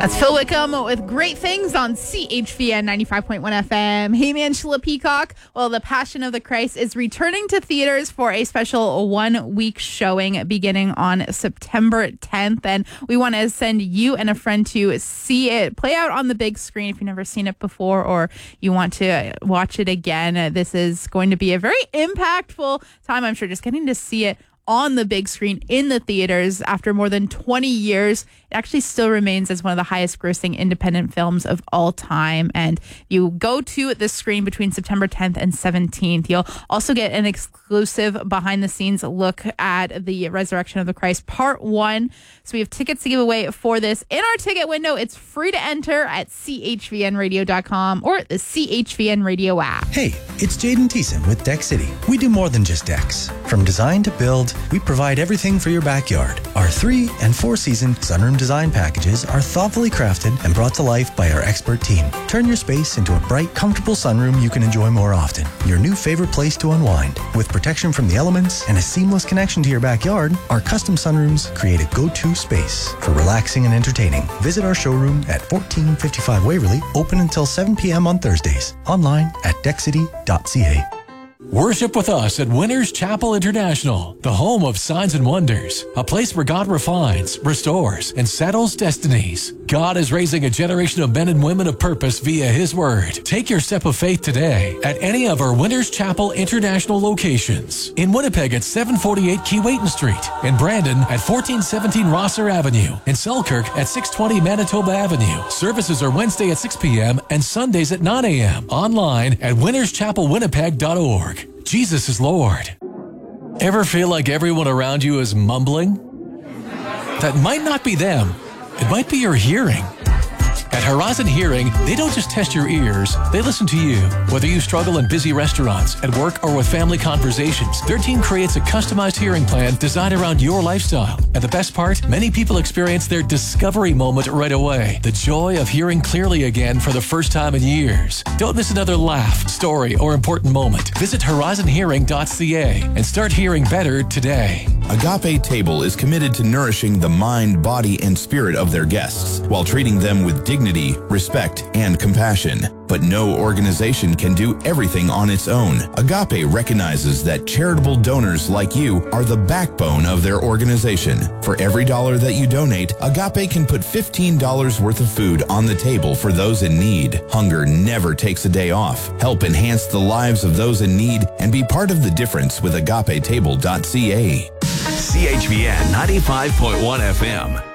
That's Phil Wickham with Great Things on CHVN 95.1 FM. Hey, man, Sheila Peacock. Well, The Passion of the Christ is returning to theaters for a special 1-week showing beginning on September 10th. And we want to send you and a friend to see it play out on the big screen if you've never seen it before or you want to watch it again. This is going to be a very impactful time, I'm sure, just getting to see it on the big screen in the theaters after more than 20 years. It actually still remains as one of the highest grossing independent films of all time. And you go to the screen between September 10th and 17th. You'll also get an exclusive behind the scenes look at the Resurrection of the Christ Part 1. So we have tickets to give away for this in our ticket window. It's free to enter at chvnradio.com or the CHVN Radio app. Hey, it's Jaden Thiessen with Deck City. We do more than just decks. From design to build, we provide everything for your backyard. Our 3- and 4-season sunroom design packages are thoughtfully crafted and brought to life by our expert team. Turn your space into a bright, comfortable sunroom you can enjoy more often. Your new favorite place to unwind. With protection from the elements and a seamless connection to your backyard, our custom sunrooms create a go-to space for relaxing and entertaining. Visit our showroom at 1455 Waverly, open until 7 p.m. on Thursdays. Online at deckcity.ca. Worship with us at Winners Chapel International, the home of signs and wonders, a place where God refines, restores, and settles destinies. God is raising a generation of men and women of purpose via His Word. Take your step of faith today at any of our Winners Chapel International locations. In Winnipeg at 748 Keewatin Street, in Brandon at 1417 Rosser Avenue, in Selkirk at 620 Manitoba Avenue. Services are Wednesday at 6 p.m. and Sundays at 9 a.m. Online at winnerschapelwinnipeg.org. Jesus is Lord. Ever feel like everyone around you is mumbling? That might not be them. It might be your hearing. At Horizon Hearing, they don't just test your ears, they listen to you. Whether you struggle in busy restaurants, at work, or with family conversations, their team creates a customized hearing plan designed around your lifestyle. And the best part, many people experience their discovery moment right away. The joy of hearing clearly again for the first time in years. Don't miss another laugh, story, or important moment. Visit horizonhearing.ca and start hearing better today. Agape Table is committed to nourishing the mind, body, and spirit of their guests while treating them with dignity, respect, and compassion. But no organization can do everything on its own. Agape recognizes that charitable donors like you are the backbone of their organization. For every $1 that you donate, Agape can put $15 worth of food on the table for those in need. Hunger never takes a day off. Help enhance the lives of those in need and be part of the difference with agapetable.ca. CHVN 95.1 FM.